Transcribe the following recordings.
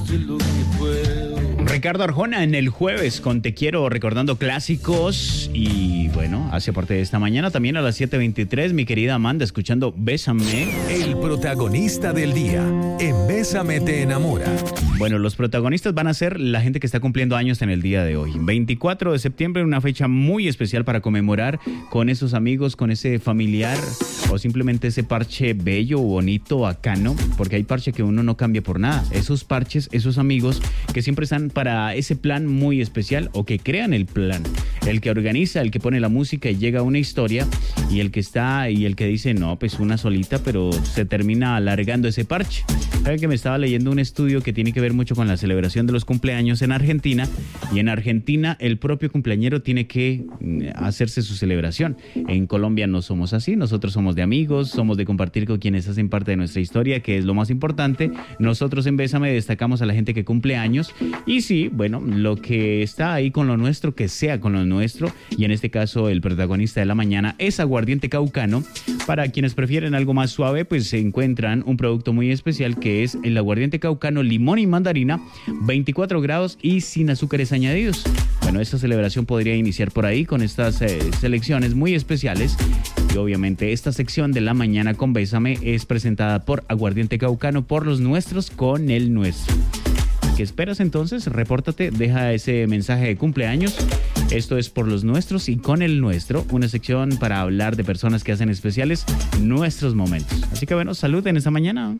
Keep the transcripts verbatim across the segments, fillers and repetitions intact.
Ricardo Arjona en el jueves con Te Quiero, recordando clásicos. Y bueno, hace parte de esta mañana también a las siete veintitrés, mi querida Amanda, escuchando Bésame. El protagonista del día en Bésame te enamora. Bueno, los protagonistas van a ser la gente que está cumpliendo años en el día de hoy. veinticuatro de septiembre, una fecha muy especial para conmemorar con esos amigos, con ese familiar o simplemente ese parche bello, bonito, bacano, porque hay parche que uno no cambia por nada. Esos parches, esos amigos que siempre están para ese plan muy especial o que crean el plan. El que organiza, el que pone la música y llega a una historia, y el que está y el que dice, no, pues una solita, pero se termina alargando ese parche. Saben que me estaba leyendo un estudio que tiene que ver mucho con la celebración de los cumpleaños en Argentina, y en Argentina el propio cumpleañero tiene que hacerse su celebración. En Colombia no somos así, nosotros somos de amigos, somos de compartir con quienes hacen parte de nuestra historia, que es lo más importante. Nosotros en Bésame destacamos a la gente que cumple años, y sí, bueno, lo que está ahí con lo nuestro, que sea con lo nuestro, y en este caso el protagonista de la mañana es Aguardiente Caucano. Para quienes prefieren algo más suave, pues se encuentran un producto muy especial que es el Aguardiente Caucano limón y mandarina, veinticuatro grados y sin azúcares añadidos. Bueno, esta celebración podría iniciar por ahí con estas eh, selecciones muy especiales. Y obviamente esta sección de la mañana con Bésame es presentada por Aguardiente Caucano, por los nuestros con el nuestro. ¿Qué esperas entonces? Repórtate, deja ese mensaje de cumpleaños. Esto es por los nuestros y con el nuestro, una sección para hablar de personas que hacen especiales nuestros momentos. Así que bueno, salud en esta mañana.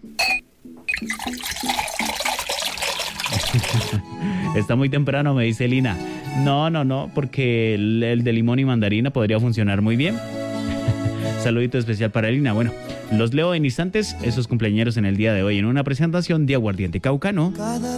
Está muy temprano, me dice Lina. No, no, no, porque el, el de limón y mandarina podría funcionar muy bien. Saludito especial para Lina. Bueno, los leo en instantes, esos cumpleañeros en el día de hoy, en una presentación de Aguardiente Caucano.